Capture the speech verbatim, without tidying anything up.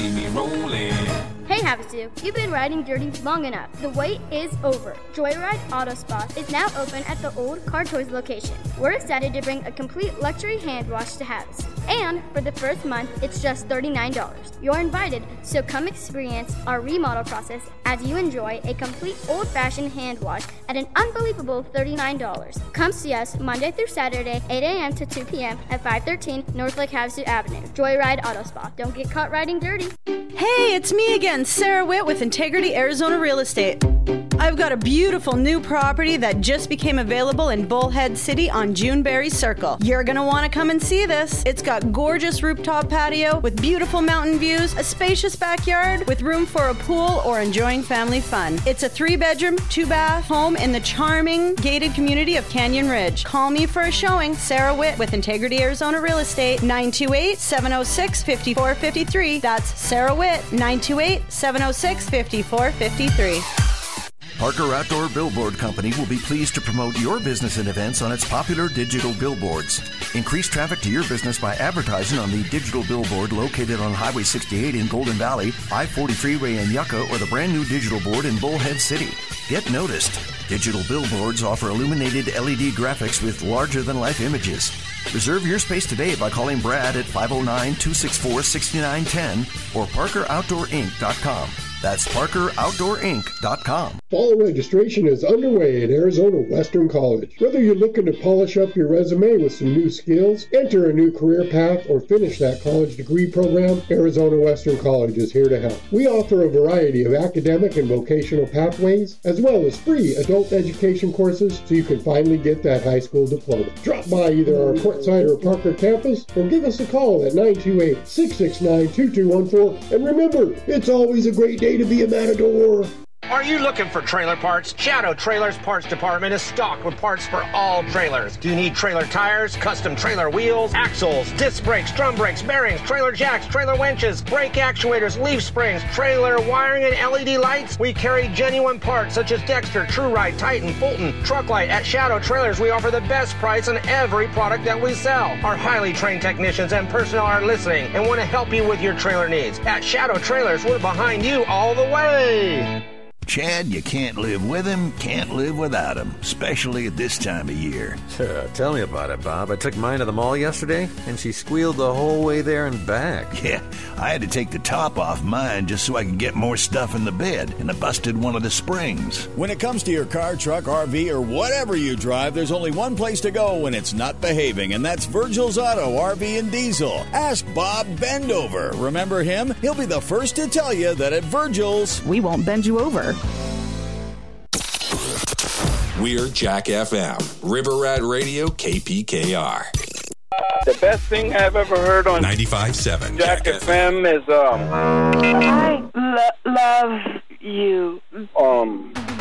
see me rolling. Hey Havasu, you've been riding dirty long enough. The wait is over. Joyride Auto Spa is now open at the old Car Toys location. We're excited to bring a complete luxury hand wash to Havasu. And for the first month, it's just thirty-nine dollars. You're invited, so come experience our remodel process as you enjoy a complete old-fashioned hand wash at an unbelievable thirty-nine dollars. Come see us Monday through Saturday, eight a.m. to two p.m. at five thirteen North Lake Havasu Avenue. Joyride Auto Spa. Don't get caught riding dirty. Hey, it's me again, Sarah Witt with Integrity Arizona Real Estate. I've got a beautiful new property that just became available in Bullhead City on Juneberry Circle. You're going to want to come and see this. It's got gorgeous rooftop patio with beautiful mountain views, a spacious backyard with room for a pool or enjoying family fun. It's a three-bedroom, two-bath home in the charming gated community of Canyon Ridge. Call me for a showing, Sarah Witt with Integrity Arizona Real Estate, nine two eight, seven oh six, five four five three. That's Sarah Witt, nine two eight, seven oh six, five four five three. Parker Outdoor Billboard Company will be pleased to promote your business and events on its popular digital billboards. Increase traffic to your business by advertising on the digital billboard located on Highway sixty-eight in Golden Valley, I forty freeway in Yucca, or the brand new digital board in Bullhead City. Get noticed. Digital billboards offer illuminated L E D graphics with larger-than-life images. Reserve your space today by calling Brad at five oh nine, two six four, six nine one zero or parker outdoor inc dot com. That's parker outdoor inc dot com. Fall registration is underway at Arizona Western College. Whether you're looking to polish up your resume with some new skills, enter a new career path, or finish that college degree program, Arizona Western College is here to help. We offer a variety of academic and vocational pathways, as well as free adult education courses, so you can finally get that high school diploma. Drop by either our Quartzsite or Parker campus, or give us a call at nine two eight, six six nine, two two one four. And remember, it's always a great day to be a Matador. Are you looking for trailer parts? Shadow Trailers Parts Department is stocked with parts for all trailers. Do you need trailer tires, custom trailer wheels, axles, disc brakes, drum brakes, bearings, trailer jacks, trailer winches, brake actuators, leaf springs, trailer wiring, and L E D lights? We carry genuine parts such as Dexter, TrueRide, Titan, Fulton, Trucklight. At Shadow Trailers, we offer the best price on every product that we sell. Our highly trained technicians and personnel are listening and want to help you with your trailer needs. At Shadow Trailers, we're behind you all the way. Chad, you can't live with him, can't live without him, especially at this time of year. Uh, tell me about it, Bob. I took mine to the mall yesterday, and she squealed the whole way there and back. Yeah, I had to take the top off mine just so I could get more stuff in the bed, and I busted one of the springs. When it comes to your car, truck, R V, or whatever you drive, there's only one place to go when it's not behaving, and that's Virgil's Auto, R V and Diesel. Ask Bob Bendover. Remember him? He'll be the first to tell you that at Virgil's, we won't bend you over. We're Jack F M, River Rat Radio, K P K R. The best thing I've ever heard on ninety-five point seven Jack, Jack F M is, um... I lo- love you. Um...